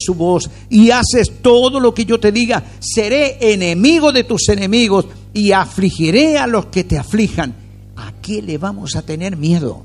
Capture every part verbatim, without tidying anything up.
su voz y haces todo lo que yo te diga, seré enemigo de tus enemigos y afligiré a los que te aflijan. ¿A qué le vamos a tener miedo?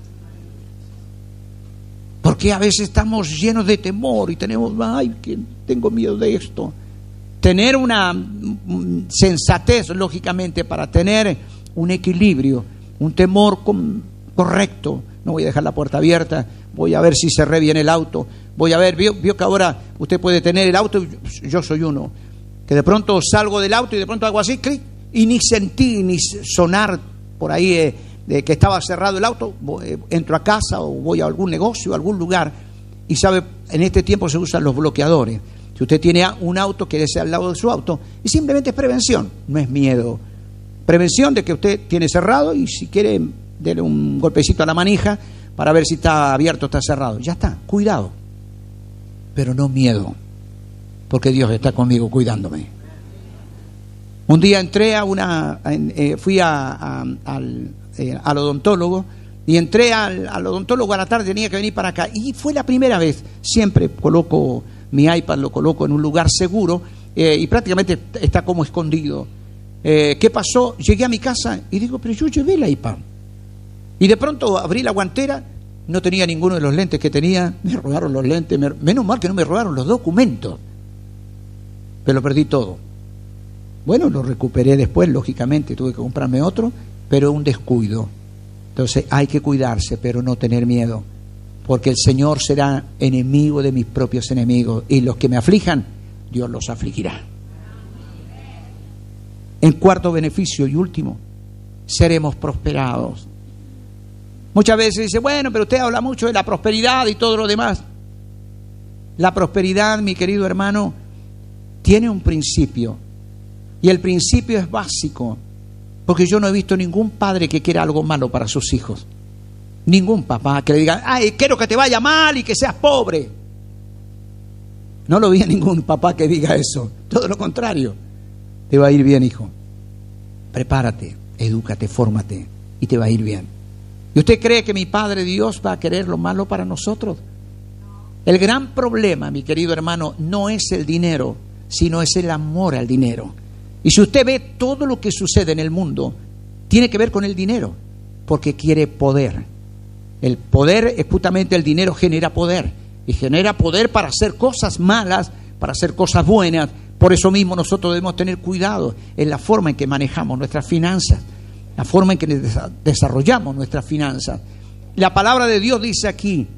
Porque a veces estamos llenos de temor y tenemos, ay, que tengo miedo de esto. Tener una sensatez, lógicamente, para tener un equilibrio, un temor con, correcto. No voy a dejar la puerta abierta, voy a ver si cerré bien el auto, voy a ver, vio, vio que ahora usted puede tener el auto, yo soy uno, que de pronto salgo del auto y de pronto hago así, clic, y ni sentí ni sonar por ahí eh, de que estaba cerrado el auto, voy, entro a casa o voy a algún negocio, a algún lugar, y sabe, en este tiempo se usan los bloqueadores. Si usted tiene un auto, quédese al lado de su auto, y simplemente es prevención, no es miedo. Prevención de que usted tiene cerrado y si quiere, dele un golpecito a la manija para ver si está abierto o está cerrado. Ya está, cuidado, pero no miedo, porque Dios está conmigo cuidándome. Un día entré a una, eh, fui a, a, al, eh, al odontólogo y entré al, al odontólogo a la tarde, tenía que venir para acá y fue la primera vez. Siempre coloco mi iPad, lo coloco en un lugar seguro eh, y prácticamente está como escondido. Eh, ¿Qué pasó? Llegué a mi casa y digo, pero yo llevé el iPad. Y de pronto abrí la guantera, no tenía ninguno de los lentes que tenía, me robaron los lentes, me, menos mal que no me robaron los documentos, pero lo perdí todo. Bueno, lo recuperé después, lógicamente, tuve que comprarme otro, pero un descuido. Entonces hay que cuidarse, pero no tener miedo, porque el Señor será enemigo de mis propios enemigos, y los que me aflijan, Dios los afligirá. En cuarto beneficio y último, seremos prosperados. Muchas veces dice, bueno, pero usted habla mucho de la prosperidad y todo lo demás. La prosperidad, mi querido hermano, tiene un principio. Y el principio es básico, porque yo no he visto ningún padre que quiera algo malo para sus hijos. Ningún papá que le diga, ay, quiero que te vaya mal y que seas pobre. No lo vi a ningún papá que diga eso. Todo lo contrario. Te va a ir bien, hijo. Prepárate, edúcate, fórmate y te va a ir bien. ¿Y usted cree que mi Padre Dios va a querer lo malo para nosotros? El gran problema, mi querido hermano, no es el dinero, sino es el amor al dinero. Y si usted ve todo lo que sucede en el mundo, tiene que ver con el dinero, porque quiere poder. El poder, es justamente el dinero genera poder, y genera poder para hacer cosas malas, para hacer cosas buenas. Por eso mismo nosotros debemos tener cuidado en la forma en que manejamos nuestras finanzas, la forma en que desarrollamos nuestras finanzas. La palabra de Dios dice aquí,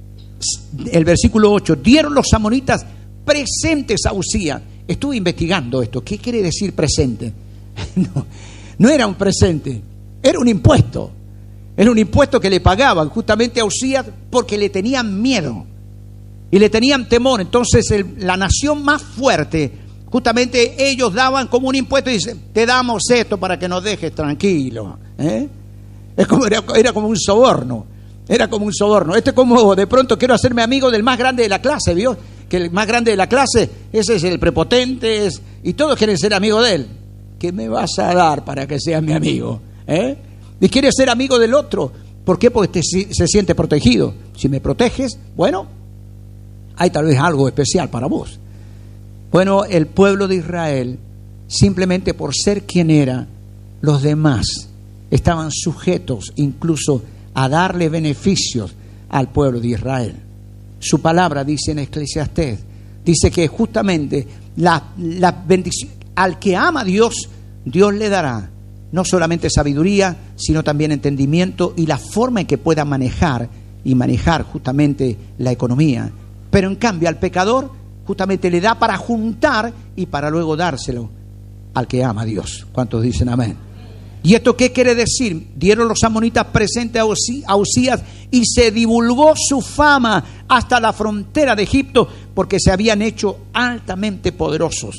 el versículo ocho, dieron los amonitas presentes a Usías. Estuve investigando esto. ¿Qué quiere decir presente? No, no era un presente, era un impuesto. Era un impuesto que le pagaban justamente a Usías porque le tenían miedo y le tenían temor. Entonces el, la nación más fuerte, justamente ellos daban como un impuesto y dicen, te damos esto para que nos dejes tranquilo. ¿Eh? Es como, era, era como un soborno. Era como un soborno. Este es como de pronto quiero hacerme amigo del más grande de la clase, ¿vio? Que el más grande de la clase, ese es el prepotente, es, y todos quieren ser amigos de él. ¿Qué me vas a dar para que seas mi amigo? ¿Eh? Y quiere ser amigo del otro. ¿Por qué? Porque te, se siente protegido. Si me proteges, bueno, hay tal vez algo especial para vos. Bueno, el pueblo de Israel, simplemente por ser quien era, los demás estaban sujetos incluso a darle beneficios al pueblo de Israel. Su palabra dice en Eclesiastés, dice que justamente la, la bendición, al que ama a Dios, Dios le dará no solamente sabiduría, sino también entendimiento y la forma en que pueda manejar y manejar justamente la economía. Pero en cambio al pecador justamente le da para juntar y para luego dárselo al que ama a Dios. ¿Cuántos dicen amén? ¿Y esto qué quiere decir? Dieron los amonitas presentes a Usías y se divulgó su fama hasta la frontera de Egipto porque se habían hecho altamente poderosos.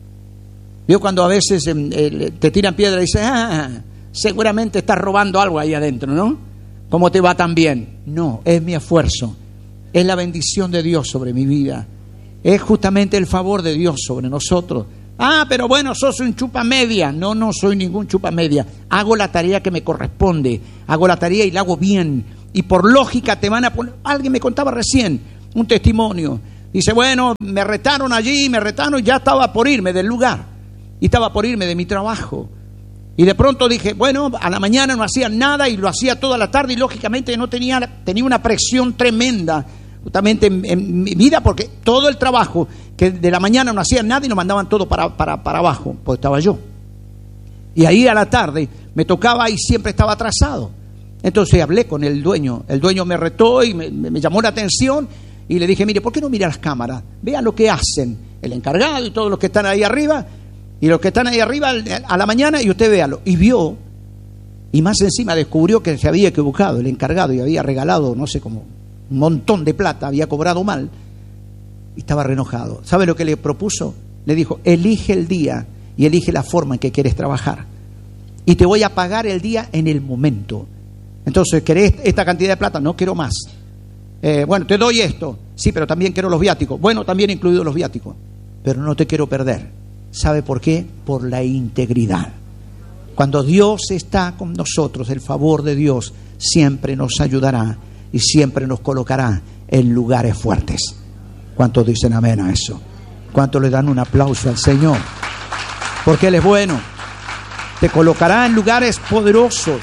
Yo cuando a veces eh, te tiran piedra y dices, ah, seguramente estás robando algo ahí adentro, ¿no? ¿Cómo te va tan bien? No, es mi esfuerzo, es la bendición de Dios sobre mi vida, es justamente el favor de Dios sobre nosotros. Ah, pero bueno, sos un chupa media. No, no soy ningún chupa media. Hago la tarea que me corresponde. Hago la tarea y la hago bien. Y por lógica te van a poner... Alguien me contaba recién un testimonio Dice, bueno, me retaron allí, me retaron y ya estaba por irme del lugar. Y estaba por irme de mi trabajo. Y de pronto dije, bueno, a la mañana no hacía nada y lo hacía toda la tarde y lógicamente no tenía, tenía una presión tremenda justamente en, en mi vida, porque todo el trabajo, que de la mañana no hacían nada y nos mandaban todo para, para, para abajo, pues estaba yo. Y ahí a la tarde me tocaba y siempre estaba atrasado. Entonces hablé con el dueño, el dueño me retó y me, me llamó la atención y le dije, mire, ¿por qué no mira las cámaras? Vean lo que hacen el encargado y todos los que están ahí arriba. Y los que están ahí arriba a la mañana, y usted véalo. Y vio, y más encima descubrió que se había equivocado el encargado y había regalado, no sé, como un montón de plata, había cobrado mal. Y estaba re enojado. ¿Sabe lo que le propuso? Le dijo, elige el día y elige la forma en que quieres trabajar. Y te voy a pagar el día en el momento. Entonces, ¿querés esta cantidad de plata? No quiero más. Eh, bueno, te doy esto. Sí, pero también quiero los viáticos. Bueno, también incluidos los viáticos. Pero no te quiero perder. ¿Sabe por qué? Por la integridad. Cuando Dios está con nosotros, el favor de Dios siempre nos ayudará y siempre nos colocará en lugares fuertes. ¿Cuántos dicen amén a eso? ¿Cuántos le dan un aplauso al Señor? Porque Él es bueno. Te colocará en lugares poderosos.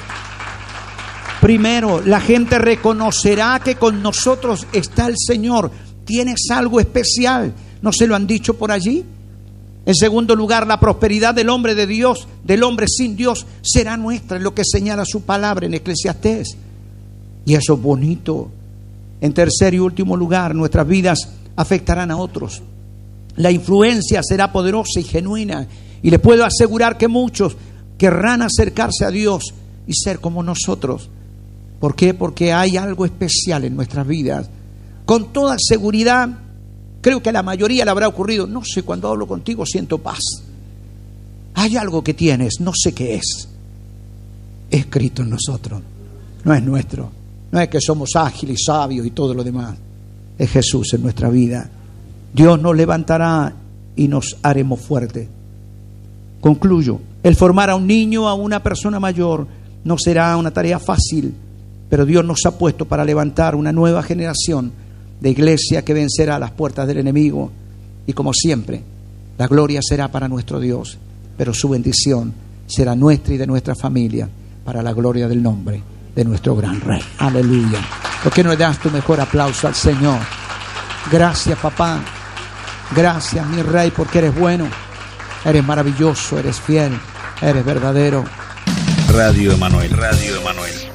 Primero, la gente reconocerá que con nosotros está el Señor. Tienes algo especial. ¿No se lo han dicho por allí? En segundo lugar, la prosperidad del hombre de Dios, del hombre sin Dios, será nuestra, es lo que señala su palabra en Eclesiastés. Y eso es bonito. En tercer y último lugar, nuestras vidas afectarán a otros. La influencia será poderosa y genuina. Y les puedo asegurar que muchos querrán acercarse a Dios y ser como nosotros. ¿Por qué? Porque hay algo especial en nuestras vidas. Con toda seguridad, creo que a la mayoría le habrá ocurrido, no sé, cuando hablo contigo siento paz. Hay algo que tienes, no sé qué es. Escrito en nosotros, no es nuestro. No es que somos ágiles, sabios y todo lo demás. Es Jesús en nuestra vida. Dios nos levantará y nos haremos fuertes. Concluyo, el formar a un niño, a una persona mayor, no será una tarea fácil, pero Dios nos ha puesto para levantar una nueva generación de iglesia que vencerá las puertas del enemigo. Y como siempre, la gloria será para nuestro Dios, pero su bendición será nuestra y de nuestra familia, para la gloria del nombre de nuestro gran Rey. Aleluya. ¿Por qué no le das tu mejor aplauso al Señor? Gracias, papá. Gracias, mi Rey, porque eres bueno, eres maravilloso, eres fiel, eres verdadero. Radio Emanuel, Radio Emanuel.